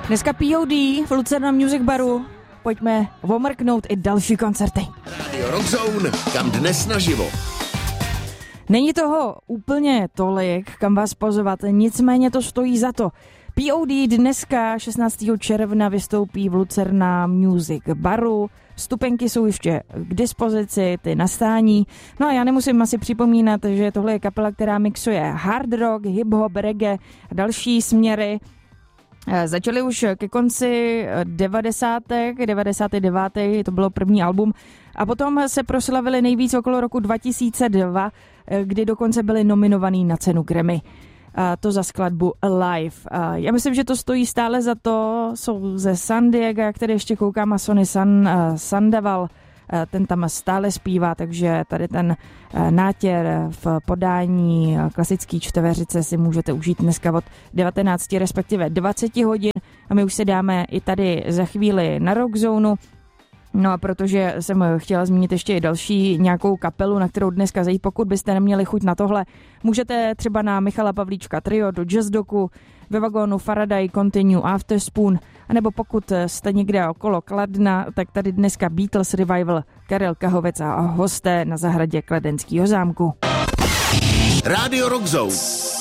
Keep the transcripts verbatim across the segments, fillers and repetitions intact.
Dneska P O D v Lucerna Music Baru. Pojďme omrknout i další koncerty. Radio Rock Zone, kam dnes naživo. Není toho úplně tolik, kam vás pozvat, nicméně to stojí za to. P O D dneska šestnáctého června vystoupí v Lucerna Music Baru. Vstupenky jsou ještě k dispozici, ty na stání. No a já nemusím asi připomínat, že tohle je kapela, která mixuje hard rock, hip-hop, reggae a další směry. Začali už ke konci devadesátek, devadesát devět, to bylo první album, a potom se proslavili nejvíc okolo roku dva tisíce dva, kdy dokonce byli nominovaní na cenu Grammy. A to za skladbu Alive. A já myslím, že to stojí stále za to. Jsou ze San Diega, které ještě koukám, a Sonny San, Sandoval, ten tam stále zpívá, takže tady ten nátěr v podání klasický čtveřice si můžete užít dneska od devatenácti, respektive dvaceti hodin, a my už se dáme i tady za chvíli na Rock Zone. No a protože jsem chtěla zmínit ještě i další nějakou kapelu, na kterou dneska zajít, pokud byste neměli chuť na tohle, můžete třeba na Michala Pavlíčka Trio, do Jazz Doku, ve vagónu Faraday, Continue, Afterspoon, anebo pokud jste někde okolo Kladna, tak tady dneska Beatles Revival, Karel Kahovec a hosté na zahradě Kladenského zámku. Radio Rock Zone.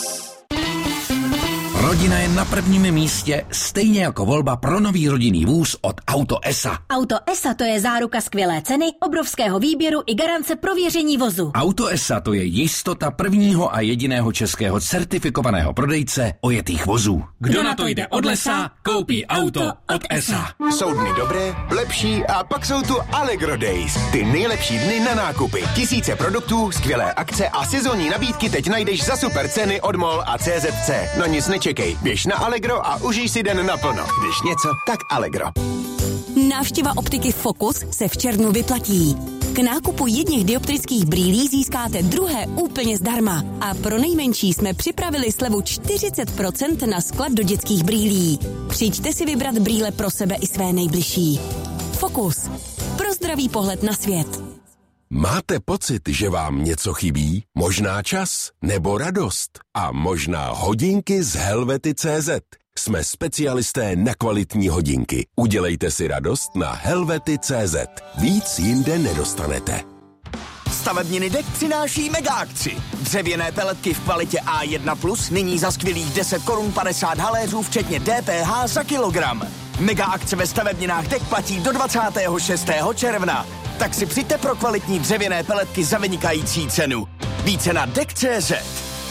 Rodina je na prvním místě, stejně jako volba pro nový rodinný vůz od Auto E S A. Auto E S A to je záruka skvělé ceny, obrovského výběru i garance prověření vozu. Auto E S A to je jistota prvního a jediného českého certifikovaného prodejce ojetých vozů. Kdo na to jde od lesa, koupí auto od E S A. Jsou dny dobré, lepší a pak jsou tu Allegro Days. Ty nejlepší dny na nákupy. Tisíce produktů, skvělé akce a sezónní nabídky teď najdeš za super ceny od MOL a C Z C. No nic nečekej, běž na Allegro a užij si den naplno. Když něco, tak Allegro. Návštěva optiky Focus se v červnu vyplatí. K nákupu jedněch dioptrických brýlí získáte druhé úplně zdarma. A pro nejmenší jsme připravili slevu čtyřicet procent na sklad do dětských brýlí. Přijďte si vybrat brýle pro sebe i své nejbližší. Focus. Pro zdravý pohled na svět. Máte pocit, že vám něco chybí? Možná čas nebo radost? A možná hodinky z Helvety tečka cé zet. Jsme specialisté na kvalitní hodinky. Udělejte si radost na Helvety tečka cé zet. Víc jinde nedostanete. Stavebniny Dek přináší mega akci. Dřevěné peletky v kvalitě A jedna plus nyní za skvělých deset korun padesát haléřů včetně D P H za kilogram. Mega akce ve stavebninách Dek platí do dvacátého šestého června. Tak si přijďte pro kvalitní dřevěné peletky za vynikající cenu. Více na Dek tečka cé zet.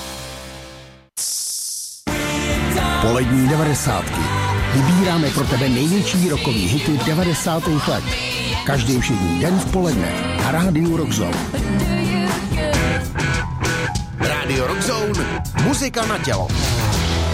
Polední devadesátky. Vybíráme pro tebe největší rockový hity devadesátých let. Každý všední den v poledne na Rádiu Rock Zone. Radio Rock Zone, muzika na tělo.